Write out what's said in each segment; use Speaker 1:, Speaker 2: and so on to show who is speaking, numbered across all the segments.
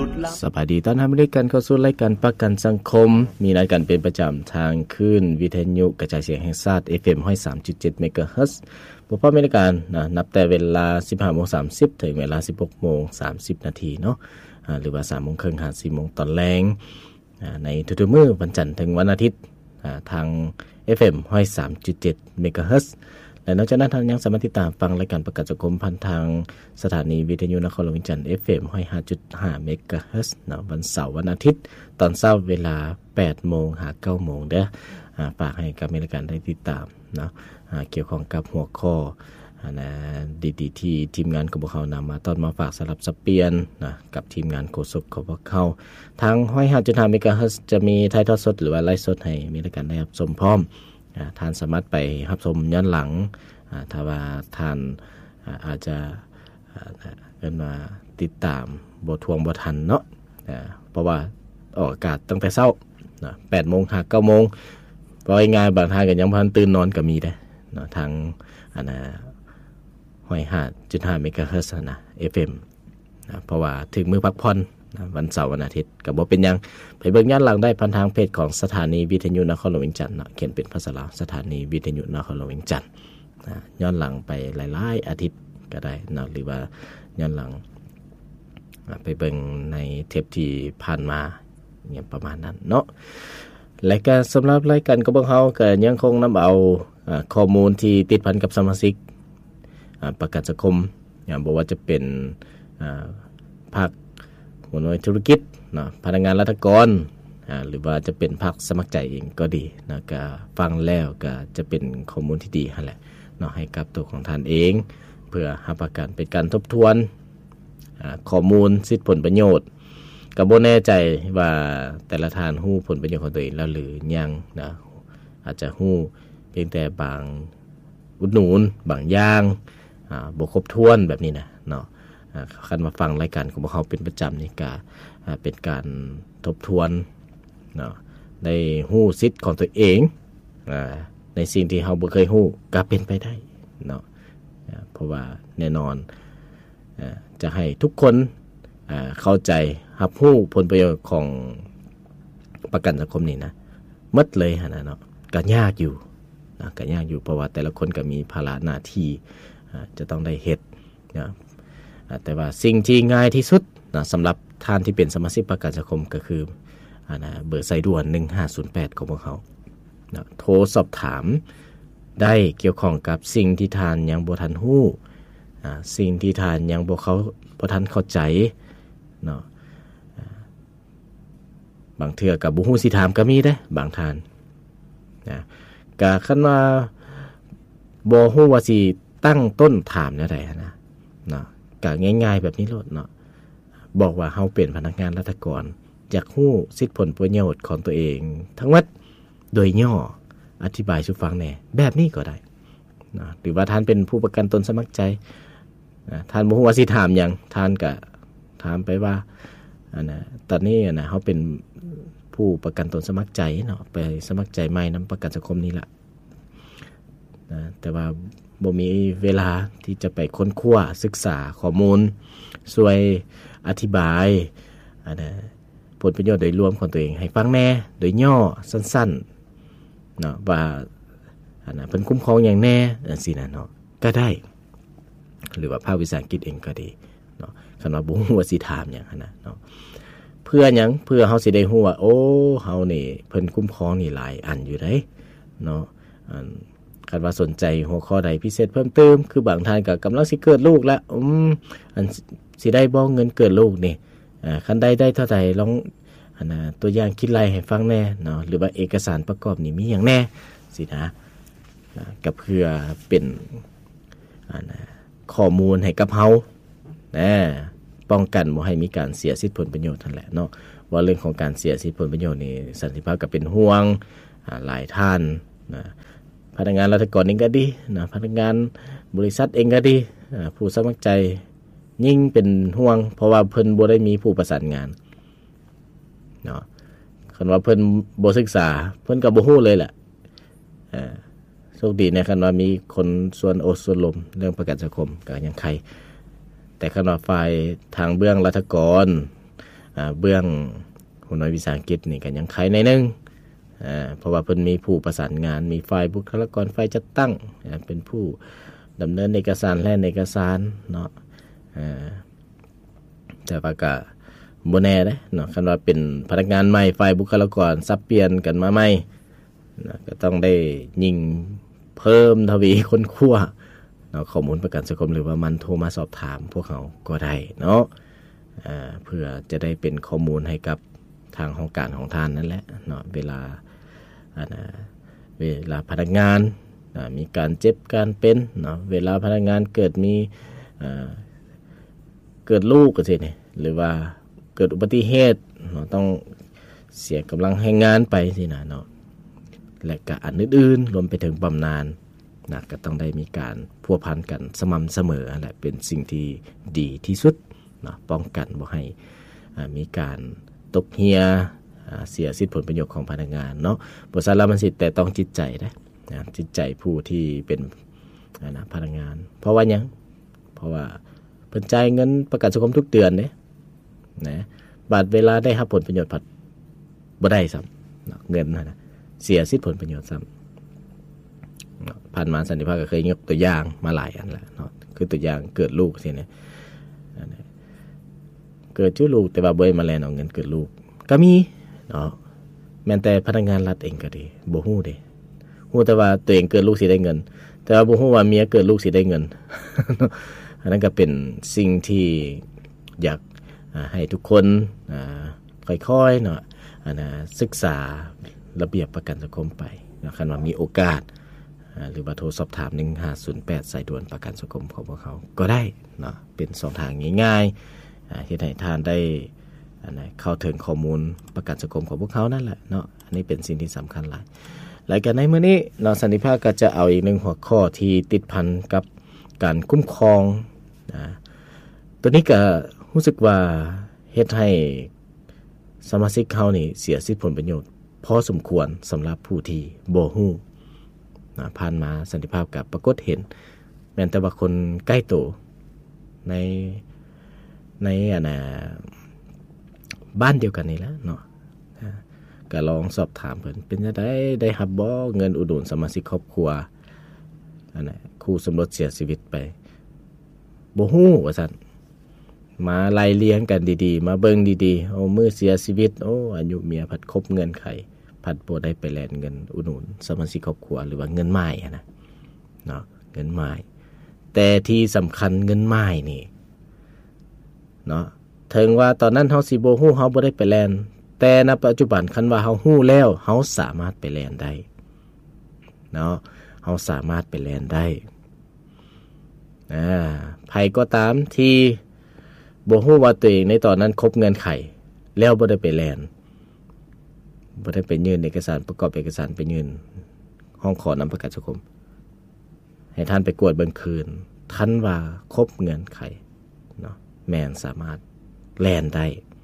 Speaker 1: สวัสดีต้อนรับทุกท่านเข้าสู่รายการประกันสังคมมีรายการเป็นประจำทางคลื่นวิทยุกระจายเสียงแห่งชาติ FM 103.7 เมกะเฮิรตซ์พบกับรายการนับแต่เวลา 15:30 ถึงเวลา 16:30 นาทีเนาะหรือว่า 3:30 หา 4:00 นตอนแลงในทุกๆมื้อวันจันทร์ถึงวันอาทิตย์ทาง FM 103.7 เมกะเฮิรตซ์และนอกจากนั้นท่านยังสามารถติดตามฟังรายการประกันสังคมผ่านทางสถานีวิทยุนครหลวงวิจันทร์ FM 105.5 เมกะเฮิรตซ์วันเสาร์วันอาทิตย์ตอนเช้าเวลา 8:00 นหา 9:00 นเด้อฝากให้กับรายการได้ติดตามเนาะเกี่ยวข้องกับหัวข้อดีๆที่ทีมงานของพวกเขานำมาตอนมาฝากสลับสับเปลี่ยนนะกับทีมงานโฆษกของพวกเขาทาง105.5 เมกะเฮิรตซ์จะมีถ่ายทอดสดหรือว่าไลฟ์สดให้มีรายการได้รับชมพร้อมท่านสามารถไปรับชมย้อนหลังถ้าว่าท่านอาจจะเอิ้นมาติดตามบ่ทวงบ่ทันเนาะเพราะว่าออกอากาศตั้งแต่เช้า 8:00 นหา 9:00 นบ่ง่ายๆบางท่านก็ยังบ่ทันตื่นนอนก็มีเด้เนาะทาง105.5 เมกะเฮิรตซ์นะ FM เพราะว่าถึงมื้อพักผ่อนวันเสาร์วันอาทิตย์ก็บ่เป็นหยังไปเบิ่งย้อนหลังได้ผ่านทางเพจของสถานีวิทยุนครหลวงวิจันทร์เนาะเขียนเป็นภาษาลาวสถานีวิทยุนครหลวงวิจันทร์ย้อนหลังไปหลายๆอาทิตย์ก็ได้เนาะหรือว่าย้อนหลังไปเบิ่งในเทปที่ผ่านมาอย่างประมาณนั้นเนาะและก็สำหรับรายการของพวกเราก็ยังคงนำเอาข้อมูลที่ติดพันกับสมาชิกประกันสังคมอย่างบ่ว่าจะเป็นภาคหัวหน่วยธุรกิจนะพนักงานราชการหรือว่าจะเป็นภาคสมัครใจเองก็ดีนะก็ฟังแล้วก็จะเป็นข้อมูลที่ดีหั่นแหละเนาะให้กับตัวของท่านเองเพื่อหาประกันเป็นการทบทวนข้อมูลสิทธิผลประโยชน์ก็บ่แน่ใจว่าแต่ละท่านฮู้ผลประโยชน์ของตัวเองแล้วหรือยังนะอาจจะฮู้เพียงแต่บางอุดหนุนบางอย่างบ่ครบถ้วนแบบนี้นะเนาะคันมาฟังรายการของพวกเขาเป็นประจำนี่ก็เป็นการทบทวนเนาะได้ฮู้สิทธิ์ของตัวเองในสิ่งที่เราบ่เคยฮู้ก็เป็นไปได้เนาะเพราะว่าแน่นอนจะให้ทุกคนเข้าใจรับรู้ผลประโยชน์ของประกันสังคมนี่นะหมดเลยหั่นน่ะเนาะก็ยากอยู่นะก็ยากอยู่เพราะว่าแต่ละคนก็มีภาระหน้าที่จะต้องได้เฮ็ดนะแต่ว่าสิ่งที่ง่ายที่สุดนะสำหรับท่านที่เป็นสมาชิกประกันสังคมก็คือเบอร์สายด่วน1508ของพวกเขานะโทรสอบถามได้เกี่ยวข้องกับสิ่งที่ท่านยังบ่ทันฮู้สิ่งที่ท่านยังบ่ทันเข้าใจเนาะบางเทื่อก็บ่ฮู้สิถามก็มีเด้บางท่านนะก็คันว่าบ่ฮู้ว่าสิตั้งต้นถามแนวใดนะเนาะก็ง่ายๆแบบนี้โลดเนาะบอกว่าเฮาเป็นพนักงานราชการอยากฮู้สิทธิผลประโยชน์ของตัวเองทั้งหมดโดยย่ออธิบายสู่ฟังแหน่แบบนี้ก็ได้นะหรือว่าท่านเป็นผู้ประกันตนสมัครใจท่านบ่ฮู้ว่าสิถามหยังท่านก็ถามไปว่าตอนนี้เฮาเป็นผู้ประกันตนสมัครใจเนาะไปสมัครใจใหม่นำประกันสังคมนี่ล่ะแต่ว่าบ่มีเวลาที่จะไปค้นคว้าศึกษาข้อมูลช่วยอธิบายผลประโยชน์โดยรวมของตัวเองให้ฟังแน่โดยย่อสั้นๆเนาะว่าเพิ่นคุ้มครองอย่างแน่จังซี่น่ะเนาะก็ได้หรือว่าภาควิชาอังกฤษเองก็ดีเนาะคันว่าบ่ฮู้ว่าสิถามหยังหั่นน่ะเนาะเพื่อหยังเพื่อเฮาสิได้ฮู้ว่าโอ้เฮานี่เพิ่นคุ้มครองนี่หลายอันอยู่เด้เนาะคันว่าสนใจหัวข้อใดพิเศษเพิ่มเติมคือบางท่านก็กำลังสิเกิดลูกแล้วอันสิได้บ่เงินเกิดลูกนี่คันได้เท่าใดลองตัวอย่างคิดไล่ให้ฟังแน่เนาะหรือว่าเอกสารประกอบนี่มีหยังแน่สินะก็เพื่อเป็นข้อมูลให้กับเฮาป้องกันบ่ให้มีการเสียสิทธิผลประโยชน์นั่นแหละเนาะว่าเรื่องของการเสียสิทธิผลประโยชน์นี่สันติภาพก็เป็นห่วงหลายท่านนะพนักงานราชการเองก็ดีนะพนักงานบริษัทเองก็ดีผู้สมัครใจยิ่งเป็นห่วงเพราะว่าเพิ่นบ่ได้มีผู้ประสานงานเนาะคันว่าเพิ่นบ่ศึกษาเพิ่นก็บ่ฮู้เลยแหละโชคดีนะคันว่ามีคนส่วนส่วนลมเรื่องประกันสังคมก็ยังใครแต่คันว่าฝ่ายทางเบื้องราชการเบื้องหัวหน่วยวิสาหกิจนี่ก็ยังใครในนึงเพราะว่าเพิ่นมีผู้ประสานงานมีฝ่ายบุคลากรฝ่ายจัดตั้งเป็นผู้ดำเนินเอกสารและเอกสารเนาะแต่ว่าก็บ่แน่เด้เนาะคันว่าเป็นพนักงานใหม่ฝ่ายบุคลากรสับเปลี่ยนกันมาใหม่นะก็ต้องได้ยิ่งเพิ่มทวีค้นคว้าเนาะข้อมูลประกันสังคมหรือว่ามันโทรมาสอบถามพวกเขาก็ได้เนาะเพื่อจะได้เป็นข้อมูลให้กับทางห้องการของท่านนั่นแหละเนาะเวลาพนักงานมีการเจ็บการเป็นเนาะเวลาพนักงานเกิดมีเกิดลูกก็สิเนี่ยหรือว่าเกิดอุบัติเหตุเนาะต้องเสียกำลังให้งานไปสินะเนาะและก็อันอื่นๆรวมไปถึงบำนาญนะก็ต้องได้มีการพัวพันกันสม่ำเสมอแหละเป็นสิ่งที่ดีที่สุดเนาะป้องกันบ่ให้มีการตกเหียเสียสิทธิผลประโยชน์ของพนักงานเนาะบริษัทละมันสิทธิ์แต่ต้องจิตใจนะจิตใจผู้ที่เป็นพนักงานเพราะว่ายังเพราะว่าเพิ่นจ่ายเงินประกันสังคมทุกเดือนเนี่ยนะบัดเวลาได้รับผลประโยชน์ผัดบ่ได้ซ้ำเงินนะเสียสิทธิผลประโยชน์ซ้ำผ่านมาสันติภาพก็เคยยกตัวอย่างมาหลายอันแล้วเนาะคือตัวอย่างเกิดลูกสิเนี่ยเกิดชื่อลูกแต่ว่าบ่ได้มาแลนเอาเงินเกิดลูกก็มีเนาะแม้แต่พนักงานรัฐเองก็ดีบ่ฮู้เด้ฮู้แต่ว่าตัวเองเกิดลูกสิได้เงินแต่ว่าบ่ฮู้ว่าเมียเกิดลูกสิได้เงิน อันนั้นก็เป็นสิ่งที่อยากให้ทุกคนค่อยๆเนาะศึกษาระเบียบประกันสังคมไปนะคันว่ามีโอกาสหรือว่าโทรสอบถาม1508สายด่วนประกันสังคมของพวกเขาก็ได้เนาะเป็น2ทางง่ายๆเฮ็ดให้ท่านได้เข้าถึงข้อมูลประกันสังคมของพวกเขานั่นแหละเนาะอันนี้เป็นสิ่งที่สำคัญหลายรายการในมื้อนี้เนาะสันติภาพก็จะเอาอีก1หัวข้อที่ติดพันกับการคุ้มครองตัวนี้ก็รู้สึกว่าเฮ็ดให้สมาชิกเขานี่เสียสิทธิผลประโยชน์พอสมควรสำหรับผู้ที่บ่ฮู้ผ่านมาสันติภาพกับปรากฏเห็นแม้แต่ว่าคนใกล้ตัวในบ้านเดียวกันนี่แหละเนาะก็ลองสอบถามเพิ่นเป็นจังได๋ได้รับบ่เงินอุดหนุนสมาชิกครอบครัวคู่สมรสเสียชีวิตไปบ่ฮู้ว่าซั่นมาไล่เลี้ยงกันดีๆมาเบิ่งดีๆโอ้มื้อเสียชีวิตโอ้อายุเมียผัดครบเงื่อนไขผัดบ่ได้ไปแลนเงินอุดหนุนสมาชิกครอบครัวหรือว่าเงินหม่ายนะเนาะเงินหม่ายแต่ที่สำคัญเงินหม่ายนี่เนาะถึงว่าตอนนั้นเฮาสิบ่ฮู้เฮาบ่ได้ไปแลนแต่ณปัจจุบันคันว่าเฮาฮู้แล้วเฮาสามารถไปแลนได้เนาะเฮาสามารถไปแลนได้ไผก็ตามที่บ่ฮู้ว่าตัวเองในตอนนั้นครบเงื่อนไขแล้วบ่ได้ไปแลนบ่ได้ไปยื่นเอกสารประกอบเอกสารไปยื่นห้องขอนำประกันสังคมให้ท่านไปกวดเบิ่งคืนท่านว่าครบเงื่อนไขเนาะแม่นสามารถแลนได้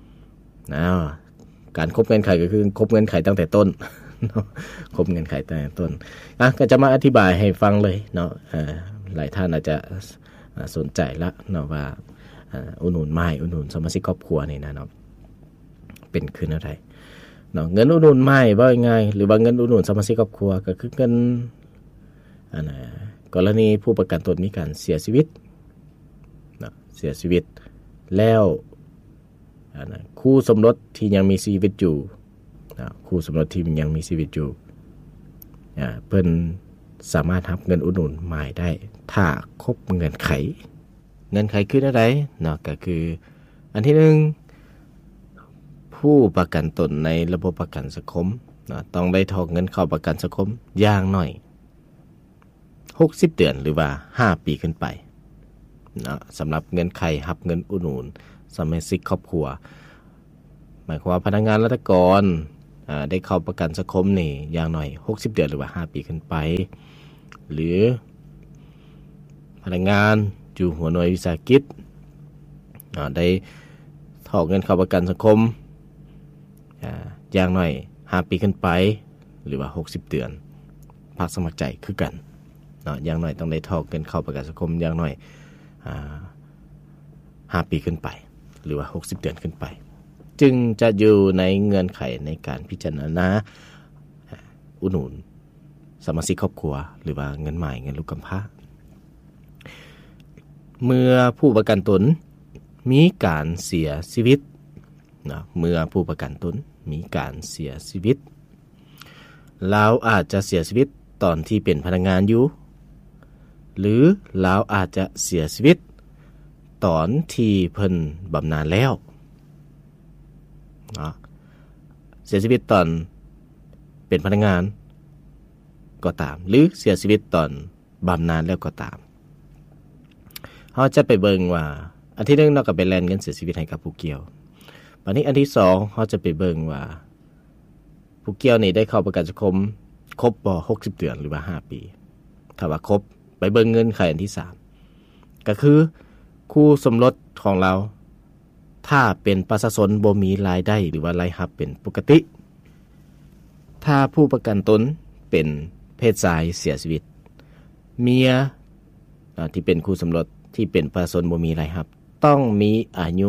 Speaker 1: การครบเงื่อนไขก็คือครบเงื่อนไขตั้งแต่ต้นครบเงื่อนไขตั้งแต่ต้นก็จะมาอธิบายให้ฟังเลยเนาะหลายท่านอาจจะสนใจละเนาะว่าอุดหนุนไม้อุดหนุนสมาชิกครอบครัวนี่นะเนาะเป็นคืออะไรเนาะเงินอุดหนุนไม้ว่ายังไงหรือว่าเงินอุดหนุนสมาชิกครอบครัวก็คือเงินกรณีผู้ประกันตนมีการเสียชีวิตเนาะเสียชีวิตแล้วคู่สมรสที่ยังมีชีวิตอยู่คู่สมรสที่ยังมีชีวิตอยู่เพิ่นสามารถรับเงินอุดหนุนไม้ได้ถ้าครบเงื่อนไขคืออะไรเนาะก็คืออันที่1ผู้ประกันตนในระบบประกันสังคมเนาะต้องได้ถอนเงินเข้าประกันสังคมอย่างน้อย60เดือนหรือว่า5ปีขึ้นไปเนาะสำหรับเงื่อนไขรับเงินอุดหนุนสมาชิกครอบครัวหมายความว่าพนักงานราชการได้เข้าประกันสังคมนี่อย่างน้อย60เดือนหรือว่า5ปีขึ้นไปหรือพนักงานอยู่หัวหน่วยวิสาหกิจได้ถอนเงินเข้าประกันสังคมอย่างน้อย5ปีขึ้นไปหรือว่า60เดือนภาคสมัครใจคือกันเนาะอย่างน้อยต้องได้ถอนเงินเข้าประกันสังคมอย่างน้อย5ปีขึ้นไปหรือว่า60เดือนขึ้นไปจึงจะอยู่ในเงื่อนไขในการพิจารณาอุดหนุนสมาชิกครอบครัวหรือว่าเงินหมายเงินลูกกำพร้าเมื่อผู้ประกันตนมีการเสียชีวิตนะเมื่อผู้ประกันตนมีการเสียชีวิตเราอาจจะเสียชีวิตตอนที่เป็นพนักงานอยู่หรือเราอาจจะเสียชีวิตตอนที่เพิ่นบำนาญแล้วเสียชีวิตตอนเป็นพนักงานก็ตามหรือเสียชีวิตตอนบำนาญแล้วก็ตามเราจะไปเบิ่งว่าอันที่1เราก็ไปแลนเงินเสียชีวิตให้กับผู้เกี่ยวบัดนี้อันที่2เราจะไปเบิ่งว่าผู้เกี่ยวนี่ได้เข้าประกันสังคมครบบ่60เดือนหรือว่า5ปีถ้าว่าครบไปเบิ่งเงินไขอันที่3ก็คือคู่สมรสของเราถ้าเป็นประชาชนบ่มีรายได้หรือว่ารายรับเป็นปกติถ้าผู้ประกันตนเป็นเพศชายเสียชีวิตเมียที่เป็นคู่สมรสที่เป็นประชาชนบ่มีรายรับต้องมีอายุ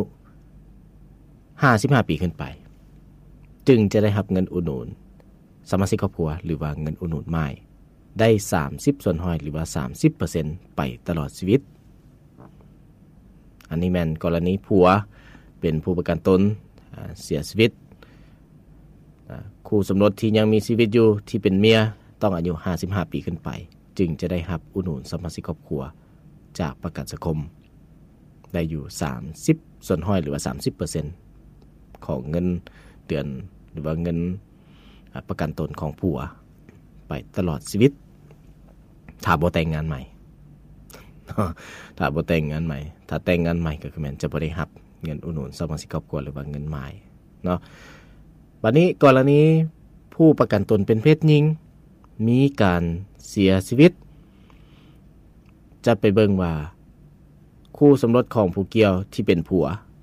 Speaker 1: 55ปีขึ้นไปจึงจะได้รับเงินอุดหนุนสมาชิกครอบครัวหรือว่าเงินอุดหนุนใหม่ได้30%หรือว่า 30% ไปตลอดชีวิตอันนี้แม่นกรณีผัวเป็นผู้ประกันตนเสียชีวิตคู่สมรสที่ยังมีชีวิตอยู่ที่เป็นเมียต้องอายุ55ปีขึ้นไปจึงจะได้รับอุดหนุนสมาชิกครอบครัวจากประกันสังคมได้อยู่30%หรือว่า 30% ของเงินเดือนหรือว่าเงินประกันตนของผัวไปตลอดชีวิตถ้าบ่แต่งงานใหม่ถ้าบ่แต่งงานใหม่ถ้าแต่งงานใหม่ก็คือแม่นจะบ่ได้รับเงินอุดหนุนสมาชิกครอบครัวหรือว่าเงินหมายเนาะบัดนี้กรณีผู้ประกันตนเป็นเพศหญิงมีการเสียชีวิตจะไปเบิ่งว่าคู่สมรสของผู้เกี่ยวที่เป็นผัว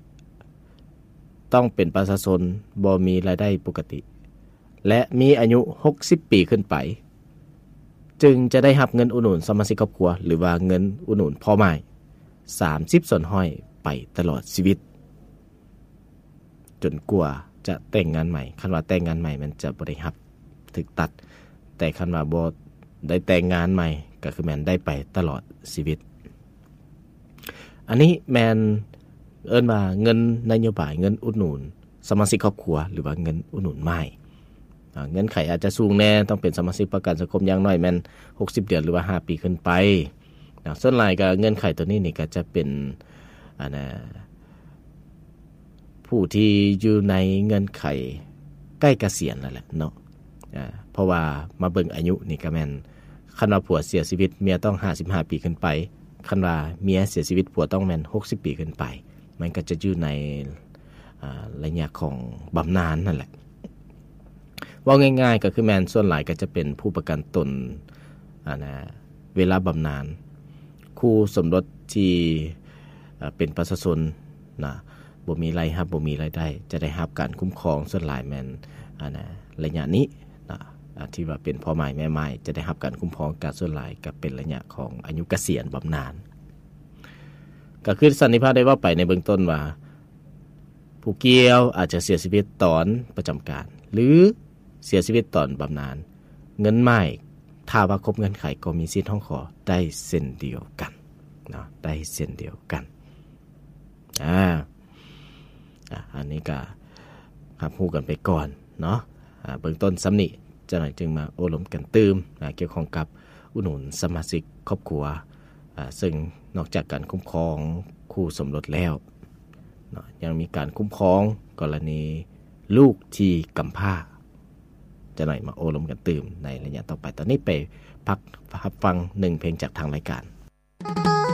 Speaker 1: ต้องเป็นประชาชนบ่มีรายได้ปกติและมีอายุ60ปีขึ้นไปจึงจะได้รับเงินอุดหนุนสมาชิกครอบครัวหรือว่าเงินอุดหนุนพ่อหมาย30%ไปตลอดชีวิตจนกว่าจะแต่งงานใหม่คันว่าแต่งงานใหม่มันจะบ่ได้รับถูกตัดแต่คันว่าบ่ได้แต่งงานใหม่ก็คือแม่นได้ไปตลอดชีวิตอันนี้แม่นเอิ้นว่าเงินนโยบายเงินอุดหนุนสมาชิกครอบครัวหรือว่าเงินอุดหนุนใหม่เงินไขอาจจะสูงแน่ต้องเป็นสมาชิกประกันสังคมอย่างน้อยแม่น60เดือนหรือว่า5ปีขึ้นไปส่วนหลายก็เงินไขตัวนี้นี่ก็จะเป็นผู้ที่อยู่ในเงินไขใกล้เกษียณแล้วแหละเนาะเพราะว่ามาเบิ่งอายุนี่ก็แม่นคันว่าผัวเสียชีวิตเมียต้อง55ปีขึ้นไปคันว่าเมียเสียชีวิตผัวต้องแม่น60ปีขึ้นไปมันก็จะอยู่ในระยะของบำนาญนั่นแหละว่าง่ายๆก็คือแม่นส่วนหลายก็จะเป็นผู้ประกันตนเวลาบำนาญคู่สมรสที่เป็นประชาชนบ่มีรายรับบ่มีรายได้จะได้รับการคุ้มครองส่วนหลายแม่นระยะนี้ที่ว่าเป็นพ่อหมายแม่หมายจะได้รับการคุ้มครองการส่วนหลายก็เป็นระยะของอายุเกษียณบำนาญก็คือสันนิษฐานได้ว่าไปในเบื้องต้นว่าผู้เกี่ยวอาจจะเสียชีวิตตอนประจำการหรือเสียชีวิตตอนบำนาญเงินใหม่ถ้าว่าครบเงื่อนไขก็มีสิทธิ์ร้องขอได้เช่นเดียวกันเนาะได้เช่นเดียวกันอันนี้ก็ครับฮู้กันไปก่อนเนาะเบื้องต้นซ้ำนี่จะหน่อยจึงมาโอ้ลมกันตื้มเกี่ยวข้องกับอุดหนุนสมาชิกครอบครัวซึ่งนอกจากการคุ้มครองคู่สมรสแล้วยังมีการคุ้มครองกรณีลูกที่กำพร้าจะหน่อยมาโอ้ลมกันตื้มในระยะต่อไปตอนนี้ไปพักฟัง1เพลงจากทางรายการ